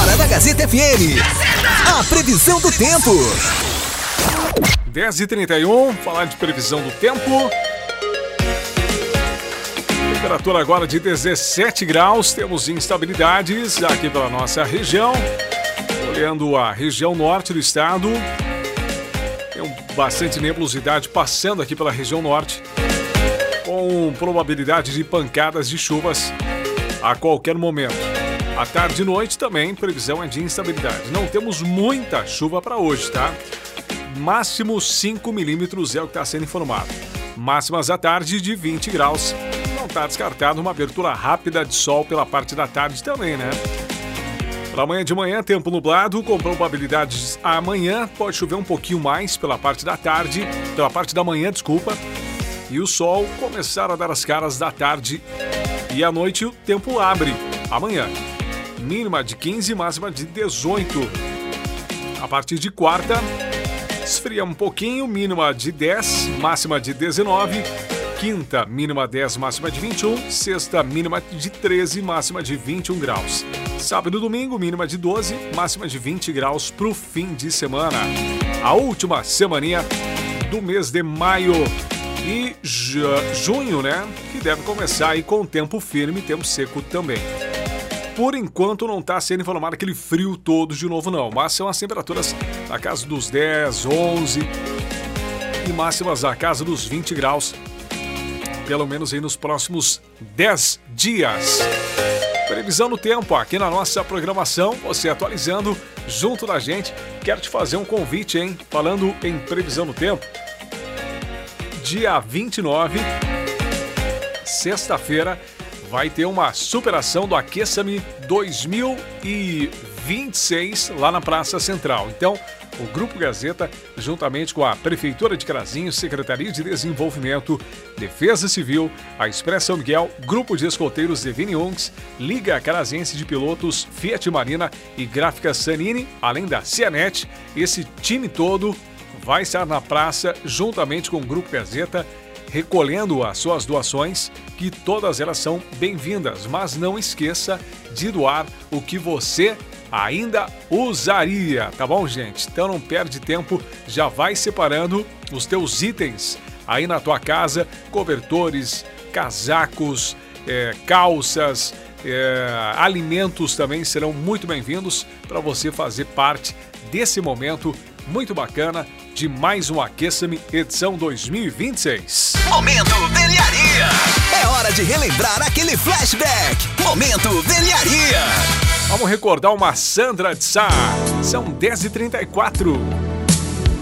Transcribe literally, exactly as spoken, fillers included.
Agora na Gazeta F M, a previsão do tempo. dez e trinta e um, falar de previsão do tempo. Temperatura agora de dezessete graus, temos instabilidades aqui pela nossa região. Olhando a região norte do estado, tem bastante nebulosidade passando aqui pela região norte, com probabilidade de pancadas de chuvas a qualquer momento. À tarde e noite também, previsão é de instabilidade. Não temos muita chuva para hoje, tá? Máximo cinco milímetros é o que está sendo informado. Máximas à tarde de vinte graus. Não está descartado uma abertura rápida de sol pela parte da tarde também, né? Para amanhã de manhã, tempo nublado, com probabilidades amanhã. Pode chover um pouquinho mais pela parte da tarde, pela parte da manhã, desculpa. E o sol começar a dar as caras da tarde. E à noite o tempo abre. Amanhã, mínima de quinze, máxima de dezoito. A partir de quarta, esfria um pouquinho, mínima de dez, máxima de dezenove. Quinta, mínima dez, máxima de vinte e um. Sexta, mínima de treze, máxima de vinte e um graus. Sábado e domingo, mínima de doze, máxima de vinte graus para o fim de semana. A última semaninha do mês de maio e junho, né? Que deve começar aí com tempo firme e tempo seco também. Por enquanto não está sendo informado aquele frio todo de novo não, mas são as temperaturas na casa dos dez, onze e máximas na casa dos vinte graus. Pelo menos aí nos próximos dez dias. Previsão do tempo aqui na nossa programação, você atualizando junto da gente. Quero te fazer um convite, hein? Falando em previsão do tempo. Dia vinte e nove, sexta-feira, vai ter uma superação do Aqueça-me dois mil e vinte e seis lá na Praça Central. Então, o Grupo Gazeta, juntamente com a Prefeitura de Carazinho, Secretaria de Desenvolvimento, Defesa Civil, a Express São Miguel, Grupo de Escoteiros Devine Ungs, Liga Carazense de Pilotos, Fiat Marina e Gráfica Sanini, além da Cianet, esse time todo vai estar na praça, juntamente com o Grupo Gazeta, recolhendo as suas doações, que todas elas são bem-vindas, mas não esqueça de doar o que você ainda usaria, tá bom, gente? Então não perde tempo, já vai separando os teus itens aí na tua casa, cobertores, casacos, é, calças, é, alimentos também serão muito bem-vindos para você fazer parte desse momento muito bacana de mais um Aqueça-me edição dois mil e vinte e seis. Momento Velharia! É hora de relembrar aquele flashback. Momento Velharia! Vamos recordar uma Sandra de Sá. São dez e trinta e quatro.